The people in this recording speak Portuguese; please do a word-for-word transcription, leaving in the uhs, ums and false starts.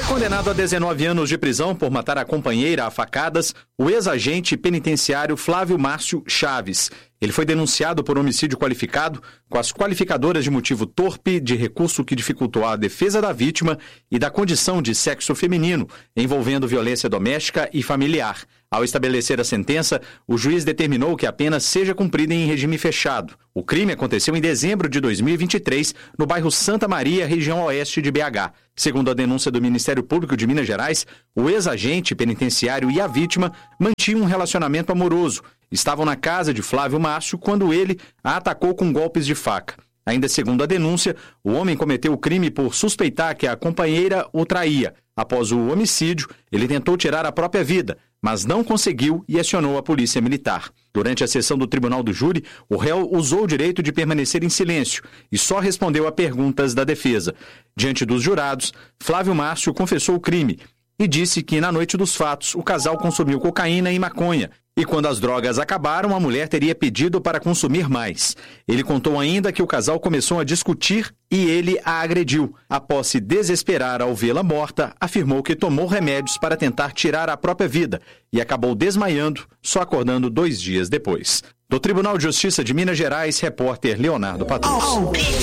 Condenado a dezenove anos de prisão por matar a companheira a facadas, o ex-agente penitenciário Flávio Márcio Chaves. Ele foi denunciado por homicídio qualificado com as qualificadoras de motivo torpe, de recurso que dificultou a defesa da vítima e da condição de sexo feminino, envolvendo violência doméstica e familiar. Ao estabelecer a sentença, o juiz determinou que a pena seja cumprida em regime fechado. O crime aconteceu em dezembro de dois mil e vinte e três, no bairro Santa Maria, região oeste de B H. Segundo a denúncia do Ministério Público de Minas Gerais, o ex-agente penitenciário e a vítima mantinham um relacionamento amoroso. Estavam na casa de Flávio Márcio quando ele a atacou com golpes de faca. Ainda segundo a denúncia, o homem cometeu o crime por suspeitar que a companheira o traía. Após o homicídio, ele tentou tirar a própria vida, mas não conseguiu e acionou a polícia militar. Durante a sessão do tribunal do júri, o réu usou o direito de permanecer em silêncio e só respondeu a perguntas da defesa. Diante dos jurados, Flávio Márcio confessou o crime e disse que na noite dos fatos o casal consumiu cocaína e maconha. E quando as drogas acabaram, a mulher teria pedido para consumir mais. Ele contou ainda que o casal começou a discutir e ele a agrediu. Após se desesperar ao vê-la morta, afirmou que tomou remédios para tentar tirar a própria vida e acabou desmaiando, só acordando dois dias depois. Do Tribunal de Justiça de Minas Gerais, repórter Leonardo Patrus.